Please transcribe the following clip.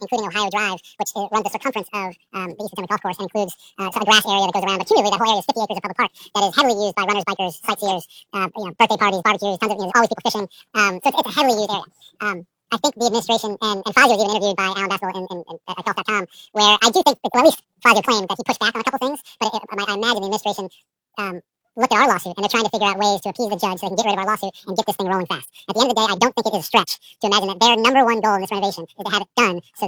including Ohio Drive, which runs the circumference of the East Potomac Golf Course and includes a grass area that goes around. But cumulatively, that whole area is 50 acres of public park that is heavily used by runners, bikers, sightseers, birthday parties, barbecues, tons of, always people fishing. So it's a heavily used area. I think the administration, and Fazio was even interviewed by Alan Bassel at golf.com, where I do think, well, at least Fazio claimed that he pushed back on a couple things, but I imagine the administration looked at our lawsuit and they're trying to figure out ways to appease the judge so they can get rid of our lawsuit and get this thing rolling fast. At the end of the day, I don't think it is a stretch to imagine that their number one goal in this renovation is to have it done so